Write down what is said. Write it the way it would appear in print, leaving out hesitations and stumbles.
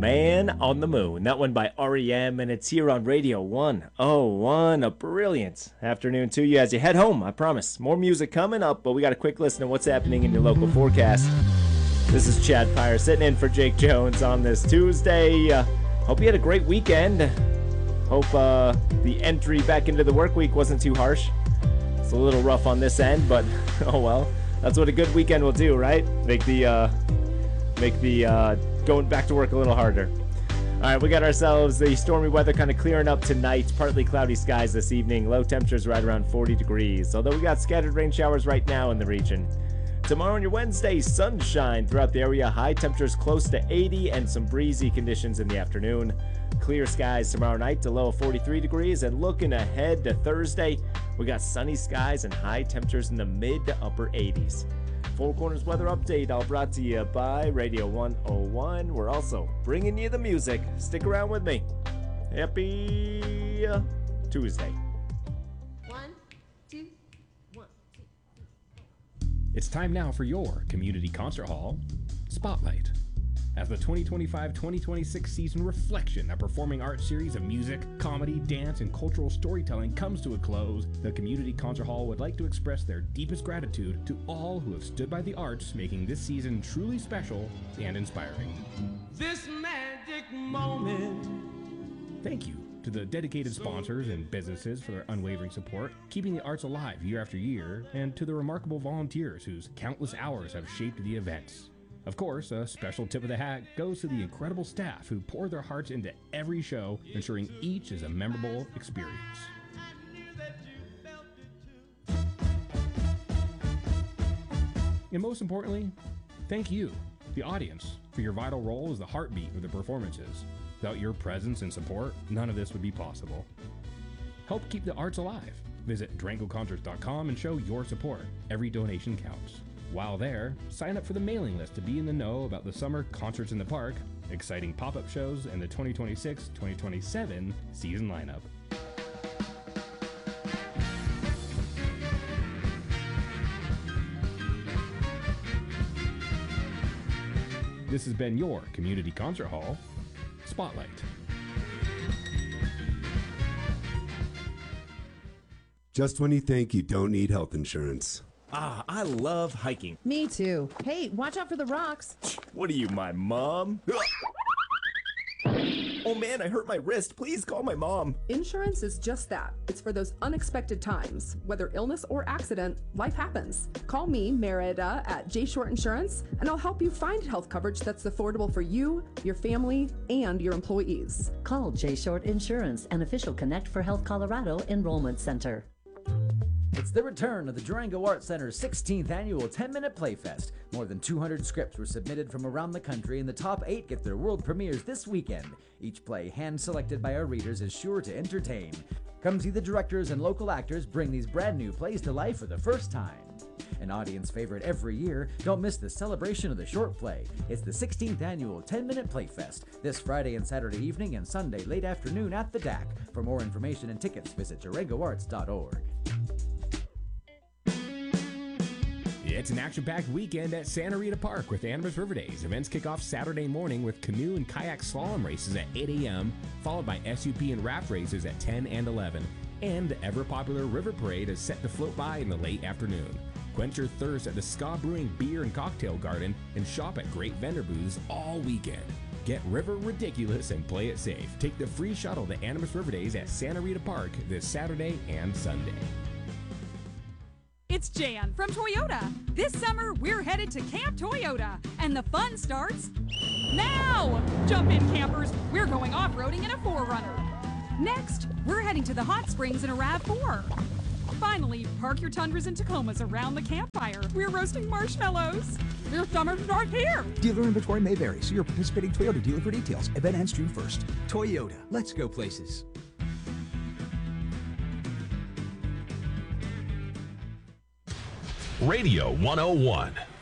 Man on the Moon. That one by REM, and it's here on Radio 101. A brilliant afternoon to you as you head home, I promise. More music coming up, but we got a quick listen to what's happening in your local forecast. This is Chad Pyre sitting in for Jake Jones on this Tuesday. Hope you had a great weekend. Hope the entry back into the work week wasn't too harsh. It's a little rough on this end, but oh well. That's what a good weekend will do, right? Make the going back to work a little harder. All right, we got ourselves the stormy weather kind of clearing up tonight. Partly cloudy skies this evening. Low temperatures right around 40 degrees. Although we got scattered rain showers right now in the region. Tomorrow on your Wednesday, sunshine throughout the area. High temperatures close to 80 and some breezy conditions in the afternoon. Clear skies tomorrow night to low of 43 degrees. And looking ahead to Thursday, we got sunny skies and high temperatures in the mid to upper 80s. Four Corners weather update all brought to you by Radio 101. We're also bringing you the music. Stick around with me. Happy Tuesday. 1, 2, 1, 2. It's time now for your Community Concert Hall Spotlight. As the 2025-2026 season reflection, a performing arts series of music, comedy, dance, and cultural storytelling comes to a close, the Community Concert Hall would like to express their deepest gratitude to all who have stood by the arts, making this season truly special and inspiring. This magic moment. Thank you to the dedicated sponsors and businesses for their unwavering support, keeping the arts alive year after year, and to the remarkable volunteers whose countless hours have shaped the events. Of course, a special tip of the hat goes to the incredible staff who pour their hearts into every show, ensuring each is a memorable experience. And most importantly, thank you, the audience, for your vital role as the heartbeat of the performances. Without your presence and support, none of this would be possible. Help keep the arts alive. Visit DurangoConcerts.com and show your support. Every donation counts. While there, sign up for the mailing list to be in the know about the summer concerts in the park, exciting pop-up shows, and the 2026-2027 season lineup. This has been your Community Concert Hall Spotlight. Just when you think you don't need health insurance. Ah, I love hiking. Me too. Hey, watch out for the rocks. What are you, my mom? Oh man, I hurt my wrist. Please call my mom. Insurance is just that. It's for those unexpected times. Whether illness or accident, life happens. Call me, Merida, at J Short Insurance, and I'll help you find health coverage that's affordable for you, your family, and your employees. Call J Short Insurance, an official Connect for Health Colorado enrollment center. It's the return of the Durango Arts Center's 16th annual 10-minute Playfest. More than 200 scripts were submitted from around the country, and the top 8 get their world premieres this weekend. Each play, hand-selected by our readers, is sure to entertain. Come see the directors and local actors bring these brand new plays to life for the first time. An audience favorite every year, don't miss the celebration of the short play. It's the 16th annual 10-minute Playfest, this Friday and Saturday evening and Sunday late afternoon at the DAC. For more information and tickets, visit DurangoArts.org. It's an action-packed weekend at Santa Rita Park with Animas River Days. Events kick off Saturday morning with canoe and kayak slalom races at 8 a.m., followed by SUP and raft races at 10 and 11. And the ever-popular River Parade is set to float by in the late afternoon. Quench your thirst at the Ska Brewing Beer and Cocktail Garden and shop at great vendor booths all weekend. Get river ridiculous and play it safe. Take the free shuttle to Animas River Days at Santa Rita Park this Saturday and Sunday. It's Jan from Toyota. This summer, we're headed to Camp Toyota, and the fun starts now! Jump in, campers. We're going off-roading in a 4Runner. Next, we're heading to the hot springs in a RAV4. Finally, park your Tundras and Tacomas around the campfire. We're roasting marshmallows. Your summer starts here. Dealer inventory may vary. See your participating Toyota dealer for details. Event ends June 1st. Toyota. Let's go places. Radio 101.